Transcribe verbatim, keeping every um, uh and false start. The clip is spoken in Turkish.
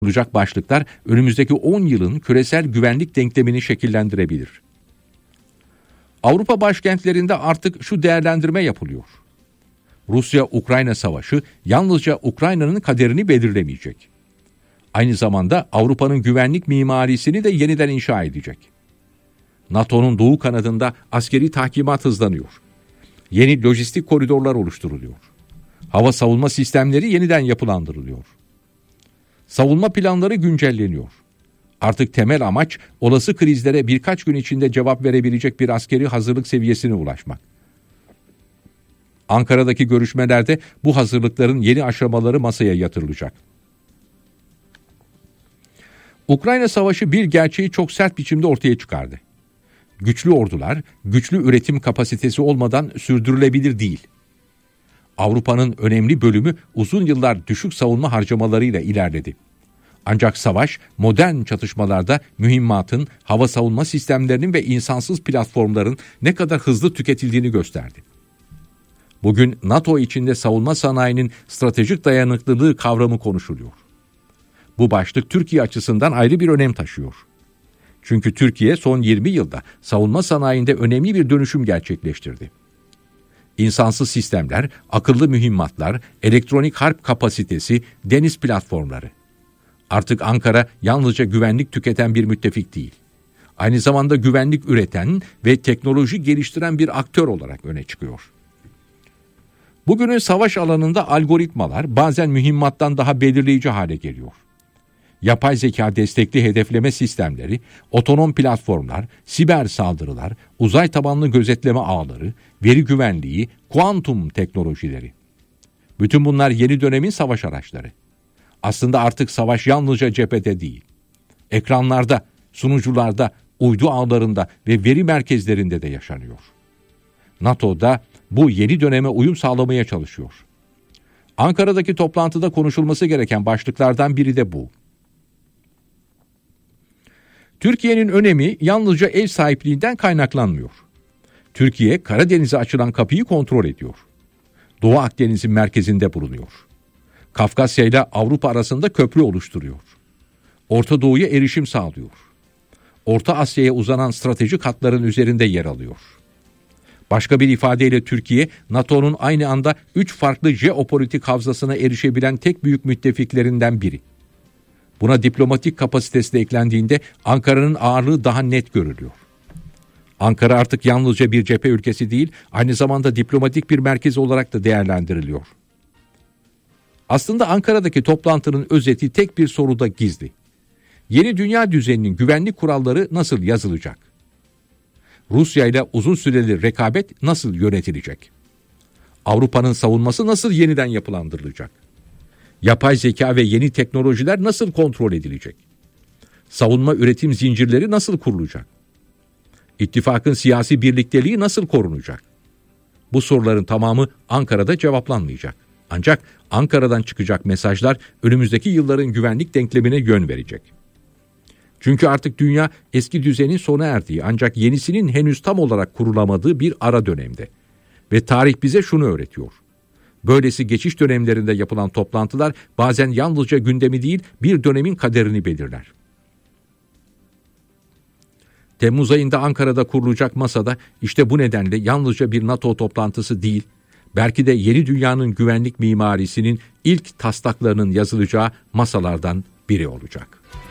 Olacak başlıklar önümüzdeki on yılın küresel güvenlik denklemini şekillendirebilir. Avrupa başkentlerinde artık şu değerlendirme yapılıyor. Rusya-Ukrayna savaşı yalnızca Ukrayna'nın kaderini belirlemeyecek. Aynı zamanda Avrupa'nın güvenlik mimarisini de yeniden inşa edecek. NATO'nun doğu kanadında askeri tahkimat hızlanıyor. Yeni lojistik koridorlar oluşturuluyor. Hava savunma sistemleri yeniden yapılandırılıyor. Savunma planları güncelleniyor. Artık temel amaç olası krizlere birkaç gün içinde cevap verebilecek bir askeri hazırlık seviyesine ulaşmak. Ankara'daki görüşmelerde bu hazırlıkların yeni aşamaları masaya yatırılacak. Ukrayna Savaşı bir gerçeği çok sert biçimde ortaya çıkardı. Güçlü ordular, güçlü üretim kapasitesi olmadan sürdürülebilir değil. Avrupa'nın önemli bölümü uzun yıllar düşük savunma harcamalarıyla ilerledi. Ancak savaş, modern çatışmalarda mühimmatın, hava savunma sistemlerinin ve insansız platformların ne kadar hızlı tüketildiğini gösterdi. Bugün NATO içinde savunma sanayinin stratejik dayanıklılığı kavramı konuşuluyor. Bu başlık Türkiye açısından ayrı bir önem taşıyor. Çünkü Türkiye son yirmi yılda savunma sanayinde önemli bir dönüşüm gerçekleştirdi. İnsansız sistemler, akıllı mühimmatlar, elektronik harp kapasitesi, deniz platformları. Artık Ankara yalnızca güvenlik tüketen bir müttefik değil. Aynı zamanda güvenlik üreten ve teknoloji geliştiren bir aktör olarak öne çıkıyor. Bugünün savaş alanında algoritmalar bazen mühimmattan daha belirleyici hale geliyor. Yapay zeka destekli hedefleme sistemleri, otonom platformlar, siber saldırılar, uzay tabanlı gözetleme ağları, veri güvenliği, kuantum teknolojileri. Bütün bunlar yeni dönemin savaş araçları. Aslında artık savaş yalnızca cephede değil. Ekranlarda, sunucularda, uydu ağlarında ve veri merkezlerinde de yaşanıyor. NATO'da bu yeni döneme uyum sağlamaya çalışıyor. Ankara'daki toplantıda konuşulması gereken başlıklardan biri de bu. Türkiye'nin önemi yalnızca ev sahipliğinden kaynaklanmıyor. Türkiye, Karadeniz'e açılan kapıyı kontrol ediyor. Doğu Akdeniz'in merkezinde bulunuyor. Kafkasya ile Avrupa arasında köprü oluşturuyor. Orta Doğu'ya erişim sağlıyor. Orta Asya'ya uzanan stratejik hatların üzerinde yer alıyor. Başka bir ifadeyle Türkiye, NATO'nun aynı anda üç farklı jeopolitik havzasına erişebilen tek büyük müttefiklerinden biri. Buna diplomatik kapasitesi de eklendiğinde Ankara'nın ağırlığı daha net görülüyor. Ankara artık yalnızca bir cephe ülkesi değil, aynı zamanda diplomatik bir merkez olarak da değerlendiriliyor. Aslında Ankara'daki toplantının özeti tek bir soruda gizli. Yeni dünya düzeninin güvenlik kuralları nasıl yazılacak? Rusya ile uzun süreli rekabet nasıl yönetilecek? Avrupa'nın savunması nasıl yeniden yapılandırılacak? Yapay zeka ve yeni teknolojiler nasıl kontrol edilecek? Savunma üretim zincirleri nasıl kurulacak? İttifakın siyasi birlikteliği nasıl korunacak? Bu soruların tamamı Ankara'da cevaplanmayacak. Ancak Ankara'dan çıkacak mesajlar önümüzdeki yılların güvenlik denklemine yön verecek. Çünkü artık dünya eski düzenin sona erdiği ancak yenisinin henüz tam olarak kurulamadığı bir ara dönemde. Ve tarih bize şunu öğretiyor. Böylesi geçiş dönemlerinde yapılan toplantılar bazen yalnızca gündemi değil bir dönemin kaderini belirler. Temmuz ayında Ankara'da kurulacak masada işte bu nedenle yalnızca bir NATO toplantısı değil, belki de yeni dünyanın güvenlik mimarisinin ilk taslaklarının yazılacağı masalardan biri olacak.